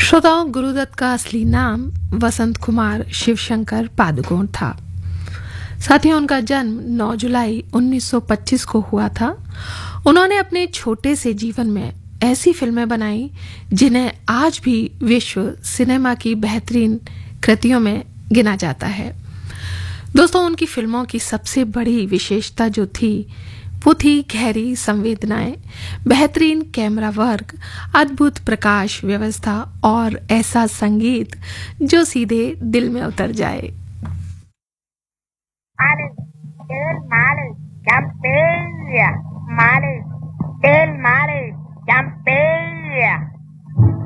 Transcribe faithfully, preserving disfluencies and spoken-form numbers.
श्रोताओं, गुरुदत्त का असली नाम वसंत कुमार शिवशंकर पादुकोण था। साथियों, उनका जन्म नौ जुलाई उन्नीस सौ पच्चीस को हुआ था। उन्होंने अपने छोटे से जीवन में ऐसी फिल्में बनाई जिन्हें आज भी विश्व सिनेमा की बेहतरीन कृतियों में गिना जाता है। दोस्तों, उनकी फिल्मों की सबसे बड़ी विशेषता जो थी वो थी गहरी संवेदनाएं, बेहतरीन कैमरा वर्क, अद्भुत प्रकाश व्यवस्था और ऐसा संगीत जो सीधे दिल में उतर जाए। Males, del males, Campelia, males, del males, Campelia.